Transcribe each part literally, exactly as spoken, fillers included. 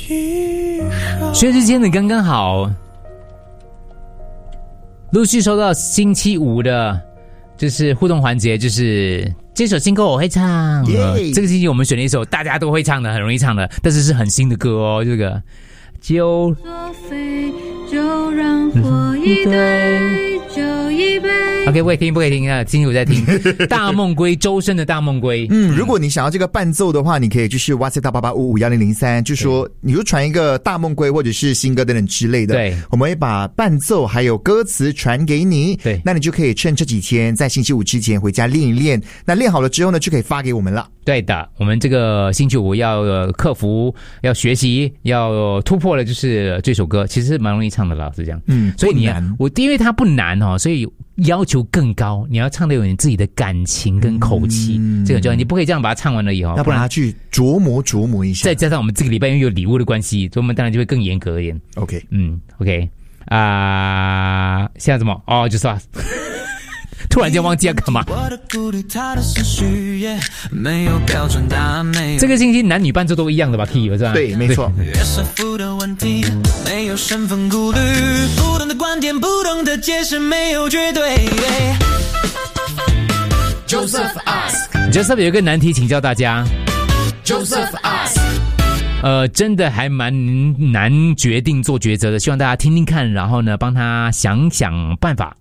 薛之谦的刚刚好。陆续收到星期五的就是互动环节，就是这首新歌我会唱、yeah. 这个星期我们选了一首大家都会唱的，很容易唱的，但是是很新的歌哦。这个就作废就让火一堆酒一杯 OK 不可以听不可以听啊，星期五在听大梦归周深的大梦归。 嗯，如果你想要这个伴奏的话，你可以就是 WhatsApp 到八八五五一零零三，就说你就传一个大梦归或者是新歌等等之类的， 对， 我们会把伴奏还有歌词传给你， 对， 那你就可以趁这几天在星期五之前回家练一练，那练好了之后呢就可以发给我们了。 对的，我们这个星期五要、呃、克服要学习要突破的就是这首歌，其实蛮容易唱的，老实讲。 嗯， 所以你我因为它不难哦，所以要求更高，你要唱得有你自己的感情跟口气，嗯、这个就你不可以这样把它唱完了以后， 要把它去琢磨琢磨一下。 再加上我们这个礼拜因为有礼物的关系，所以我们当然就会更严格一点。 OK， 嗯 ，OK 啊、呃，现在怎么？哦，就是啊。突然间忘记要干嘛。这个星期男女伴奏都一样的吧 ？Key 是吧？ 对，没错。 没有身份顾虑，不同的观点，不同的解释，没有绝对。 Joseph ask，Joseph 有一个难题请教大家。Joseph ask， 呃，真的还蛮难决定做抉择的，希望大家听听看，然后呢，帮他想想办法。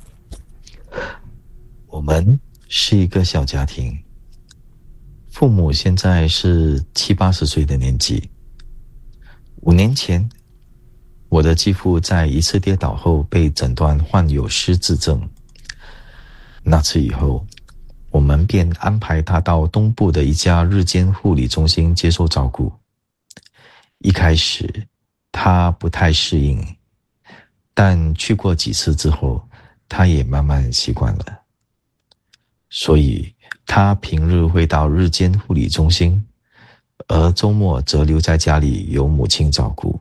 我们是一个小家庭，父母现在是七八十岁的年纪。五年前，我的继父在一次跌倒后被诊断患有失智症。那次以后，我们便安排他到东部的一家日间护理中心接受照顾。一开始，他不太适应，但去过几次之后，他也慢慢习惯了。所以他平日会到日间护理中心，而周末则留在家里由母亲照顾。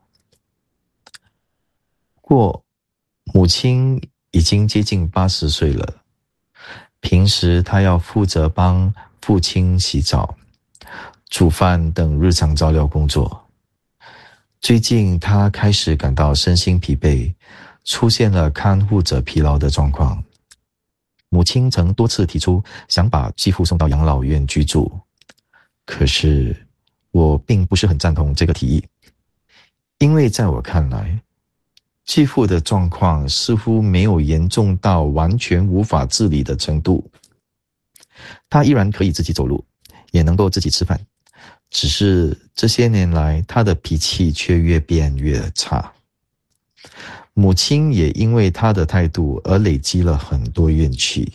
不过母亲已经接近八十岁了，平时她要负责帮父亲洗澡、煮饭等日常照料工作。最近她开始感到身心疲惫，出现了看护者疲劳的状况。母亲曾多次提出想把继父送到养老院居住，可是我并不是很赞同这个提议，因为在我看来，继父的状况似乎没有严重到完全无法自理的程度。他依然可以自己走路，也能够自己吃饭，只是这些年来他的脾气却越变越差。母亲也因为他的态度而累积了很多怨气。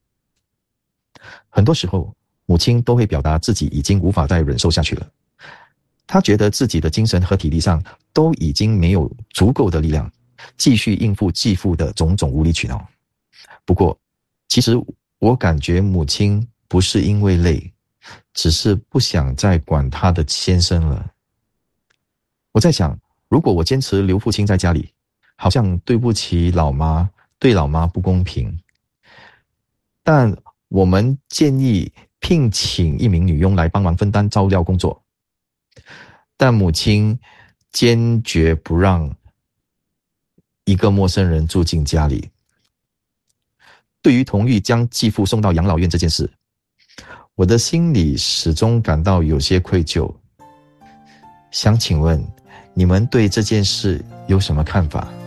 很多时候，母亲都会表达自己已经无法再忍受下去了。她觉得自己的精神和体力上都已经没有足够的力量，继续应付继父的种种无理取闹。不过，其实我感觉母亲不是因为累，只是不想再管她的先生了。我在想，如果我坚持留父亲在家里，好像对不起老妈，对老妈不公平。但我们建议聘请一名女佣来帮忙分担照料工作，但母亲坚决不让一个陌生人住进家里。对于同意将继父送到养老院这件事，我的心里始终感到有些愧疚。想请问你们对这件事有什么看法？